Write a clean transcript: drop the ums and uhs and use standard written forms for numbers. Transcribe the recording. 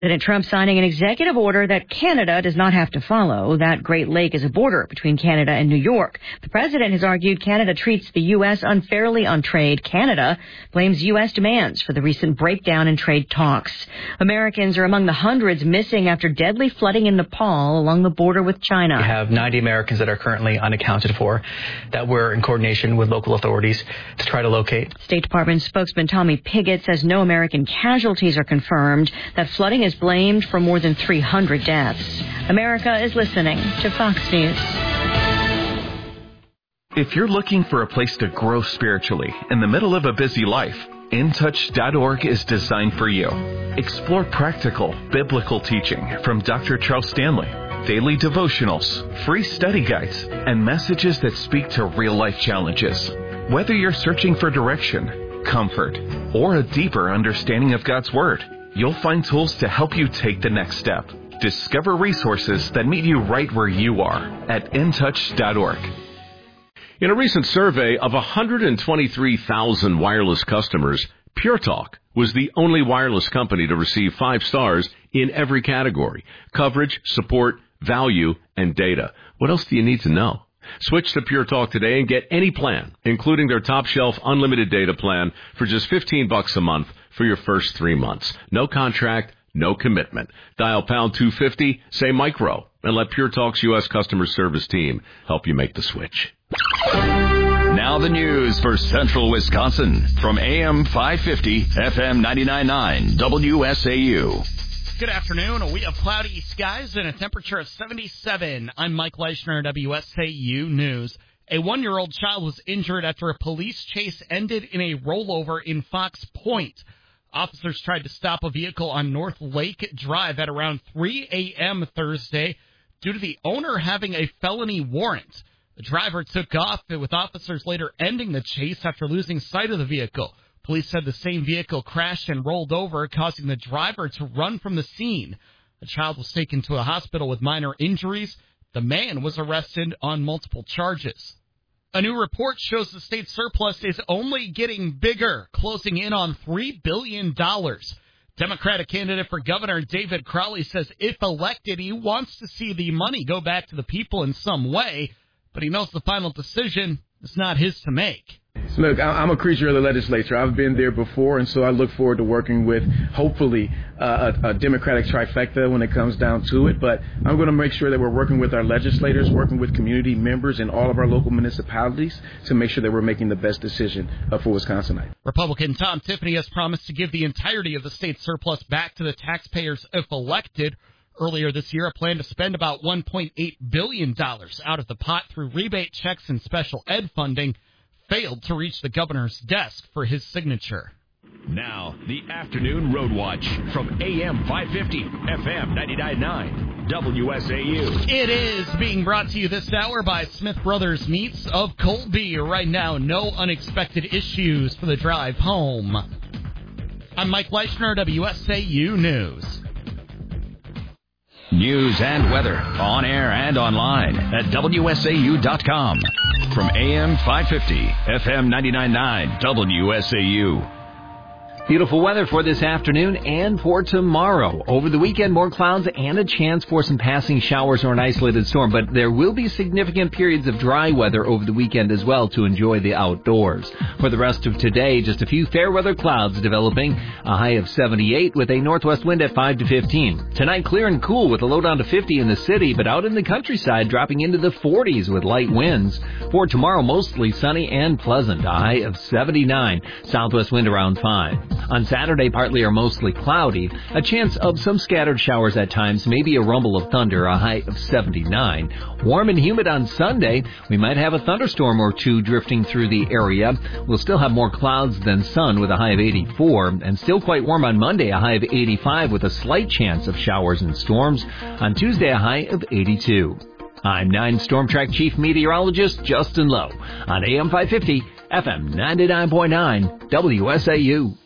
President Trump signing an executive order that Canada does not have to follow. That Great Lake is a border between Canada and New York. The president has argued Canada treats the U.S. unfairly on trade. Canada blames U.S. demands for the recent breakdown in trade talks. Americans are among the hundreds missing after deadly flooding in Nepal along the border with China. We have 90 Americans that are currently unaccounted for that we're in coordination with local authorities to try to locate. State Department spokesman Tommy Pigott says no American casualties are confirmed. That flooding is blamed for more than 300 deaths. America is listening to Fox News. If you're looking for a place to grow spiritually in the middle of a busy life, InTouch.org is designed for you. Explore practical, biblical teaching from Dr. Charles Stanley, daily devotionals, free study guides, and messages that speak to real-life challenges. Whether you're searching for direction, comfort, or a deeper understanding of God's Word, you'll find tools to help you take the next step. Discover resources that meet you right where you are at InTouch.org. In a recent survey of 123,000 wireless customers, Pure Talk was the only wireless company to receive 5 stars in every category: coverage, support, value, and data. What else do you need to know? Switch to Pure Talk today and get any plan, including their top-shelf unlimited data plan, for just $15 a month for your first 3 months. No contract, no commitment. Dial pound 250, say micro, and let Pure Talk's U.S. customer service team help you make the switch. Now the news for Central Wisconsin from AM 550, FM 99.9, WSAU. Good afternoon. We have cloudy skies and a temperature of 77. I'm Mike Leischner, WSAU News. A 1-year-old child was injured after a police chase ended in a rollover in Fox Point. Officers tried to stop a vehicle on North Lake Drive at around 3 a.m. Thursday due to the owner having a felony warrant. The driver took off, with officers later ending the chase after losing sight of the vehicle. Police said the same vehicle crashed and rolled over, causing the driver to run from the scene. The child was taken to a hospital with minor injuries. The man was arrested on multiple charges. A new report shows the state surplus is only getting bigger, closing in on $3 billion. Democratic candidate for governor David Crowley says if elected, he wants to see the money go back to the people in some way, but he knows the final decision is not his to make. Look, I'm a creature of the legislature. I've been there before, and so I look forward to working with, hopefully, a Democratic trifecta when it comes down to it. But I'm going to make sure that we're working with our legislators, working with community members in all of our local municipalities to make sure that we're making the best decision for Wisconsinites. Republican Tom Tiffany has promised to give the entirety of the state surplus back to the taxpayers if elected. Earlier this year, a plan to spend about $1.8 billion out of the pot through rebate checks and special ed funding failed to reach the governor's desk for his signature. Now, the Afternoon Road Watch from AM 550, FM 99.9, WSAU. It is being brought to you this hour by Smith Brothers Meats of Colby. Right now, no unexpected issues for the drive home. I'm Mike Leischner, WSAU News. News and weather on air and online at WSAU.com. From AM 550, FM 99.9, WSAU. Beautiful weather for this afternoon and for tomorrow. Over the weekend, more clouds and a chance for some passing showers or an isolated storm. But there will be significant periods of dry weather over the weekend as well to enjoy the outdoors. For the rest of today, just a few fair weather clouds developing. A high of 78 with a northwest wind at 5 to 15. Tonight, clear and cool with a low down to 50 in the city, but out in the countryside, dropping into the 40s with light winds. For tomorrow, mostly sunny and pleasant. A high of 79. Southwest wind around 5. On Saturday, partly or mostly cloudy. A chance of some scattered showers at times, maybe a rumble of thunder, a high of 79. Warm and humid on Sunday. We might have a thunderstorm or two drifting through the area. We'll still have more clouds than sun with a high of 84. And still quite warm on Monday, a high of 85 with a slight chance of showers and storms. On Tuesday, a high of 82. I'm 9 Storm Track Chief Meteorologist Justin Lowe on AM 550, FM 99.9, WSAU.